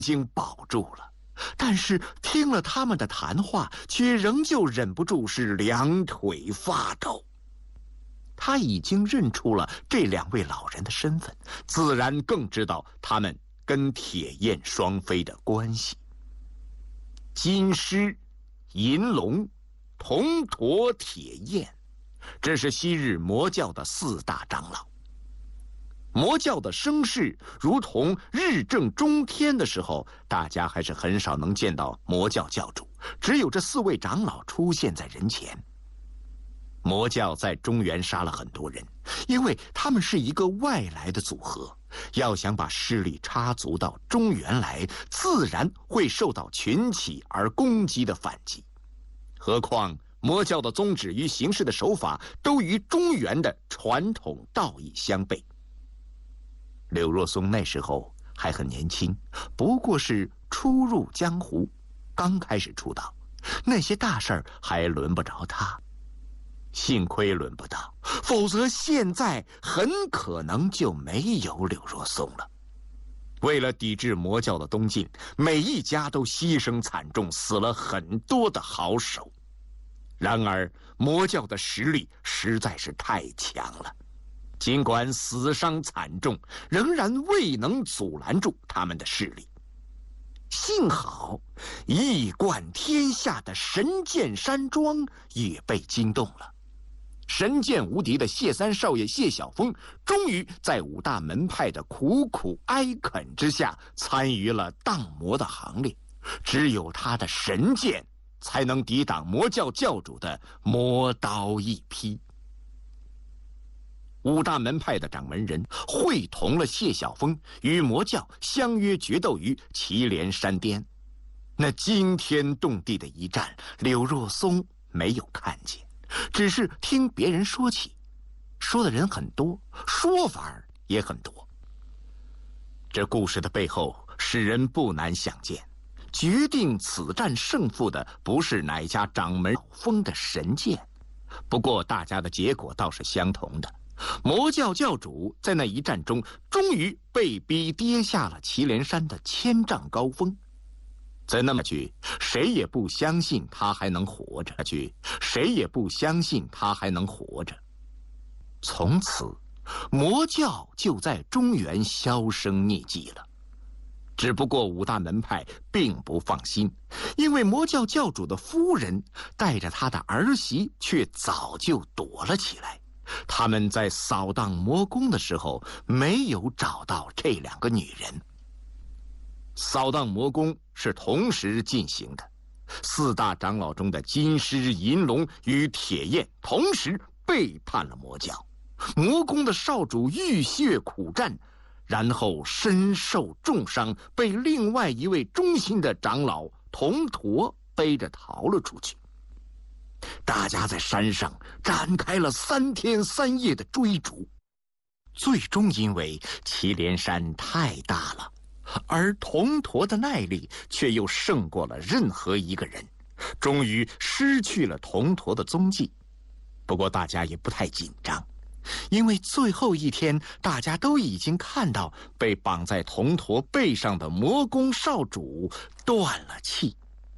经保住了，但是听了他们的谈话，却仍旧忍不住是两腿发抖。他已经认出了这两位老人的身份，自然更知道他们跟铁焰双飞的关系。金狮、银龙、铜驼、铁焰，这是昔日魔教的4大长老。魔教的声势如同日正中天的时候，大家还是很少能见到魔教教主，只有这4位长老出现在人前。魔教在中原杀了很多人，因为他们是一个外来的组合，要想把势力插足到中原来，自然会受到群起而攻击的反击。何况魔教的宗旨与行事的手法都与中原的传统道义相悖。柳若松那时候还很年轻，不过是初入江湖，刚开始出道，那些大事儿还轮不着他。幸亏轮不到，否则现在很可能就没有柳若松了。为了抵制魔教的东进，每一家都牺牲惨重，死了很多的好手。然而魔教的实力实在是太强了，尽管死伤惨重，仍然未能阻拦住他们的势力。幸好一贯天下的神剑山庄也被惊动了。神剑无敌的谢三少爷谢晓峰，终于在5大门派的苦苦哀恳之下，参与了荡魔的行列。只有他的神剑，才能抵挡魔教教主的魔刀一劈。5大门派的掌门人会同了谢晓峰，与魔教相约决斗于祁连山巅。那惊天动地的一战，柳若松没有看见，只是听别人说起，说的人很多，说法也很多。这故事的背后，使人不难想见，决定此战胜负的不是哪家掌门老峰的神剑，不过大家的结果倒是相同的。魔教教主在那一战中，终于被逼跌下了祁连山的1000丈高峰。再那么去，谁也不相信他还能活着。谁也不相信他还能活着。从此，魔教就在中原销声匿迹了。只不过5大门派并不放心，因为魔教教主的夫人带着他的儿媳却早就躲了起来。他们在扫荡魔宫的时候，没有找到这2个女人。扫荡魔宫是同时进行的，4大长老中的金狮、银龙与铁焰同时背叛了魔教。魔宫的少主浴血苦战，然后身受重伤，被另外一位忠心的长老铜驼背着逃了出去。大家在山上展开了3天3夜的追逐，最终因为祁连山太大了，而铜驼的耐力却又胜过了任何一个人，终于失去了铜驼的踪迹。不过大家也不太紧张，因为最后一天大家都已经看到被绑在铜驼背上的魔宫少主断了气。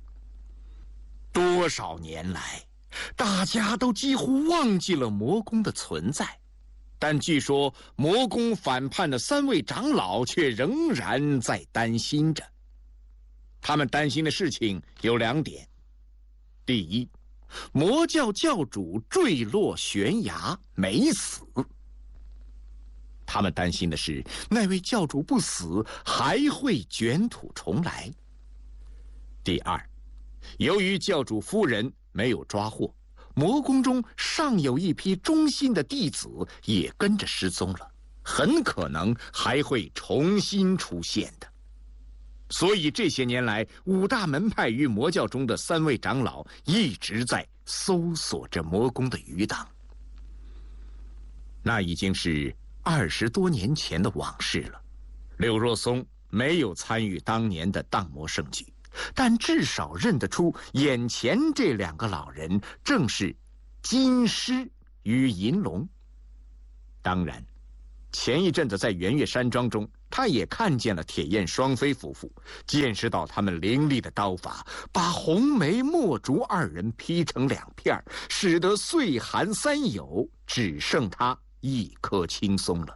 多少年来，大家都几乎忘记了魔宫的存在，但据说魔宫反叛的3位长老却仍然在担心着。他们担心的事情有2点：第一，魔教教主坠落悬崖没死；他们担心的是那位教主不死还会卷土重来。第二，由于教主夫人没有抓获，魔宫中尚有一批忠心的弟子也跟着失踪了，很可能还会重新出现的。所以这些年来，5大门派与魔教中的3位长老一直在搜索着魔宫的余党。那已经是20多年前的往事了。柳若松没有参与当年的荡魔盛举，但至少认得出眼前这2个老人正是金狮与银龙。当然，前一阵子在圆月山庄中， 他也看见了铁焰双飞夫妇，见识到他们凌厉的刀法，把红梅、墨竹二人劈成2片，使得岁寒3友，只剩他一颗青松了。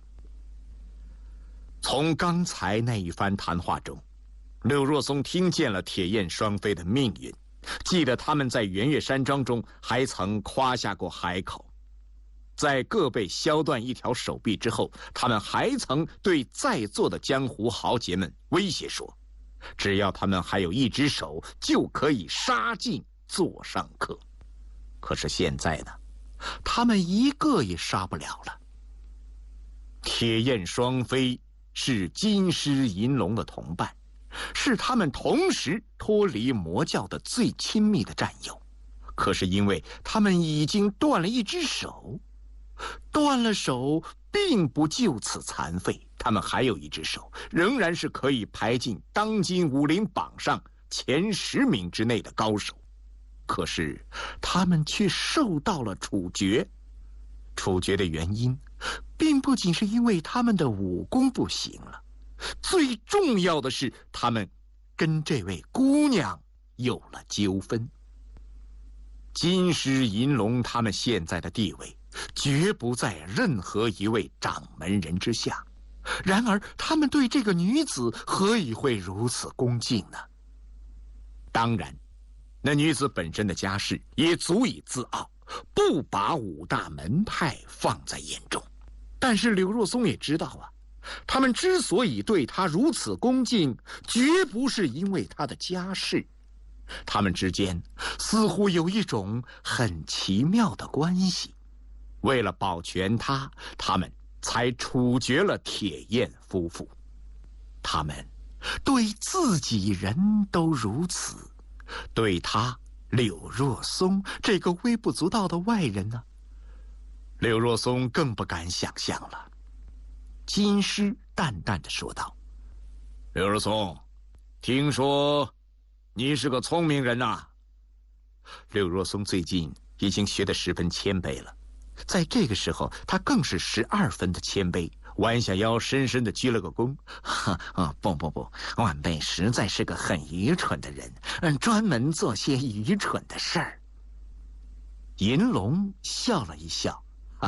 从刚才那一番谈话中，柳若松听见了铁焰双飞的命运，记得他们在圆月山庄中还曾夸下过海口。在各被削断一条手臂之后，他们还曾对在座的江湖豪杰们威胁说，只要他们还有一只手，就可以杀尽座上客。可是现在呢，他们一个也杀不了了。铁焰双飞是金狮银龙的同伴，是他们同时脱离魔教的最亲密的战友。可是因为他们已经断了一只手，断了手并不就此残废，他们还有一只手，仍然是可以排进当今武林榜上前10名之内的高手。可是他们却受到了处决。处决的原因并不仅是因为他们的武功不行了，最重要的是他们跟这位姑娘有了纠纷。金狮银龙他们现在的地位绝不在任何一位掌门人之下，然而他们对这个女子何以会如此恭敬呢？当然，那女子本身的家世也足以自傲，不把5大门派放在眼中。但是柳若松也知道啊，他们之所以对她如此恭敬，绝不是因为她的家世，他们之间似乎有一种很奇妙的关系。为了保全她，他们才处决了铁焰夫妇。他们对自己人都如此，对他柳若松这个微不足道的外人呢，柳若松更不敢想象了。金狮淡淡地说道：“柳若松，听说你是个聪明人呐。”柳若松最近已经学得十分谦卑了，在这个时候他更是12分的谦卑，弯下腰深深地鞠了个躬。不，晚辈实在是个很愚蠢的人，专门做些愚蠢的事儿。银龙笑了一笑，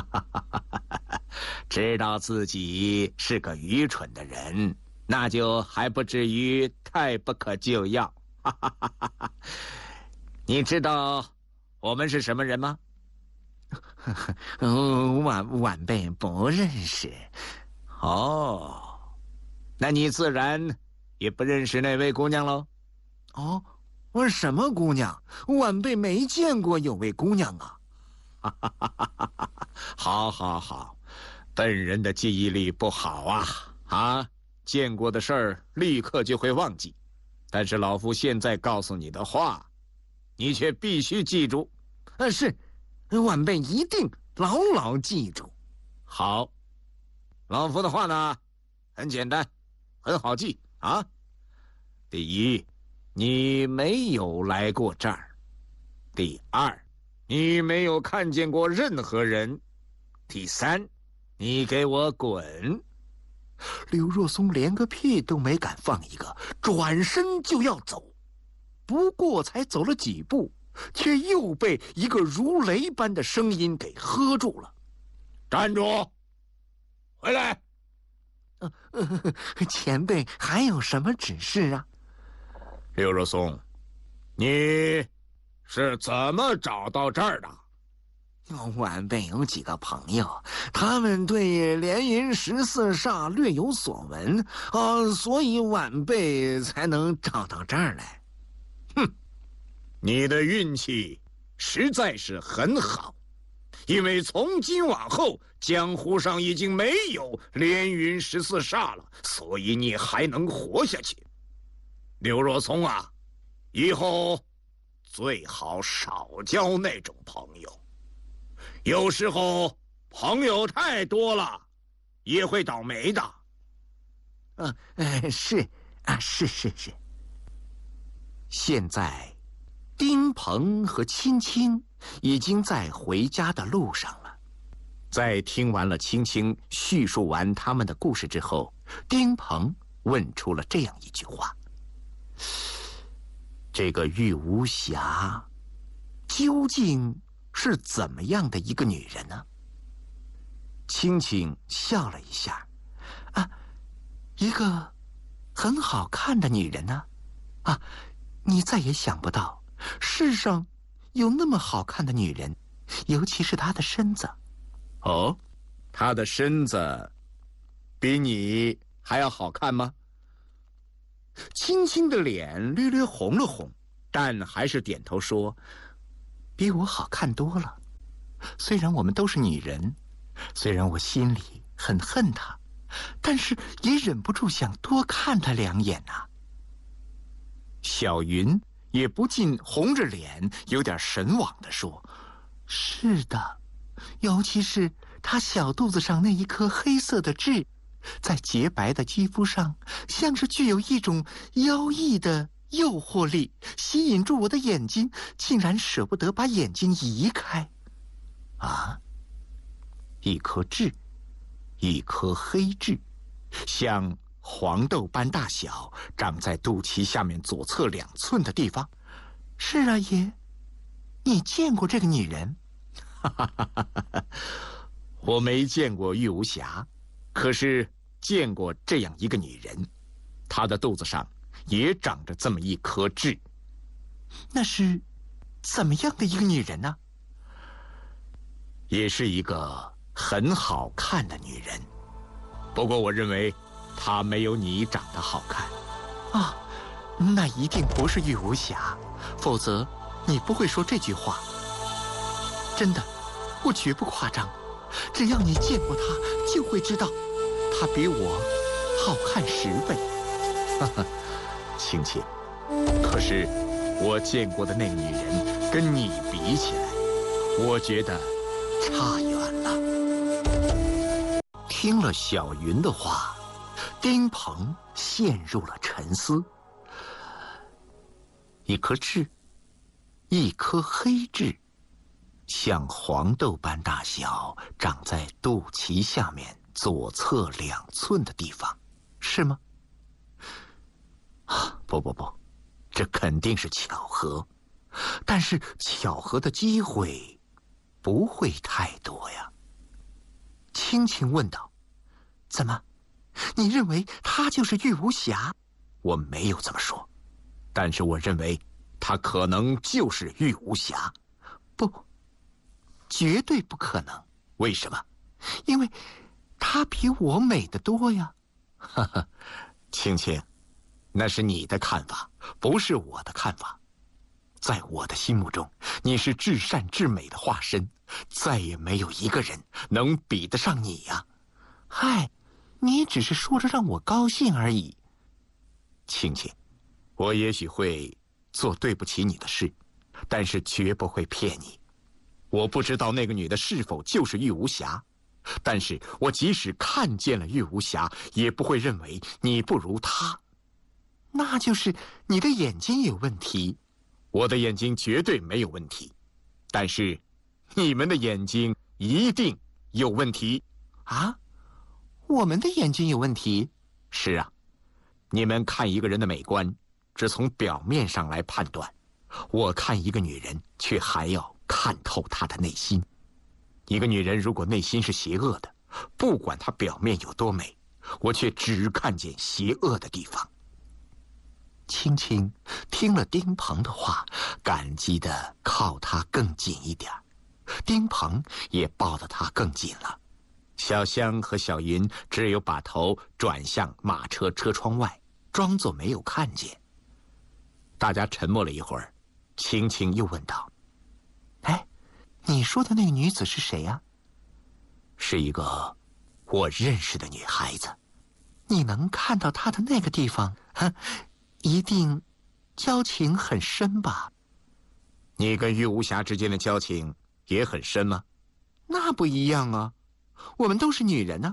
知道自己是个愚蠢的人，那就还不至于太不可救药。你知道我们是什么人吗？晚辈不认识。哦，那你自然也不认识那位姑娘喽？哦，什么姑娘？晚辈没见过有位姑娘啊。好，本人的记忆力不好啊，见过的事儿立刻就会忘记，但是老夫现在告诉你的话，你却必须记住。是，晚辈一定牢牢记住。好，老夫的话呢，很简单，很好记啊。第一，你没有来过这儿；第二，你没有看见过任何人；第三，你给我滚！柳若松连个屁都没敢放一个，转身就要走。不过才走了几步，却又被一个如雷般的声音给喝住了。站住！回来！前辈还有什么指示啊？柳若松，你是怎么找到这儿的？晚辈有几个朋友，他们对连云14煞略有所闻，所以晚辈才能找到这儿来。哼，你的运气实在是很好，因为从今往后江湖上已经没有连云14煞了，所以你还能活下去。柳若松啊，以后最好少交那种朋友，有时候朋友太多了也会倒霉的。是。现在丁鹏和青青已经在回家的路上了。在听完了青青叙述完他们的故事之后， 丁鹏问出了这样一句话：这个玉无暇究竟是怎么样的一个女人呢？青青笑了一下：一个很好看的女人呢。你再也想不到世上有那么好看的女人，尤其是她的身子。哦，她的身子比你还要好看吗？青青的脸略略红了红，但还是点头说：比我好看多了。虽然我们都是女人，虽然我心里很恨她，但是也忍不住想多看她2眼啊。小云也不禁红着脸，有点神往地说：是的，尤其是她小肚子上那一颗黑色的痣，在洁白的肌肤上，像是具有一种妖异的诱惑力，吸引住我的眼睛，竟然舍不得把眼睛移开。一颗痣，一颗黑痣，像黄豆般大小，长在肚脐下面左侧2寸的地方。是啊，爷，你见过这个女人？我没见过玉无暇，可是见过这样一个女人，她的肚子上也长着这么一颗痣。那是怎么样的一个女人呢？也是一个很好看的女人，不过我认为她没有你长得好看。那一定不是玉无暇，否则你不会说这句话。真的，我绝不夸张，只要你见过她，就会知道她比我好看10倍。青青，可是我见过的那个女人跟你比起来，我觉得差远了。听了小云的话，丁鹏陷入了沉思。一颗痣，一颗黑痣，像黄豆般大小，长在肚脐下面左侧2寸的地方，是吗？不，这肯定是巧合，但是巧合的机会不会太多呀。青青问道：怎么，你认为她就是玉无暇？我没有这么说，但是我认为她可能就是玉无暇。不，绝对不可能。为什么？因为她比我美得多呀。青青，那是你的看法，不是我的看法。在我的心目中，你是至善至美的化身，再也没有一个人能比得上你呀。嗨，你只是说着让我高兴而已。青青，我也许会做对不起你的事，但是绝不会骗你。我不知道那个女的是否就是玉无暇，但是我即使看见了玉无暇，也不会认为你不如她。那就是你的眼睛有问题。我的眼睛绝对没有问题，但是你们的眼睛一定有问题。我们的眼睛有问题？是啊，你们看一个人的美观，只从表面上来判断，我看一个女人却还要看透她的内心。一个女人如果内心是邪恶的，不管她表面有多美，我却只看见邪恶的地方。青青听了丁鹏的话，感激地靠他更近一点，丁鹏也抱得他更紧了。小香和小云只有把头转向马车车窗外，装作没有看见。大家沉默了一会儿，青青又问道：你说的那个女子是谁呀？是一个我认识的女孩子。你能看到她的那个地方，一定交情很深吧？你跟玉无暇之间的交情也很深吗？那不一样啊，我们都是女人啊。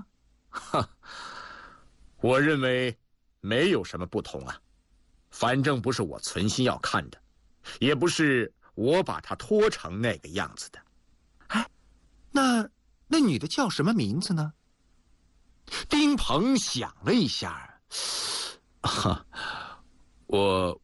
我认为没有什么不同啊，反正不是我存心要看的，也不是我把她拖成那个样子的。那女的叫什么名字呢？ 丁鹏想了一下，哈，我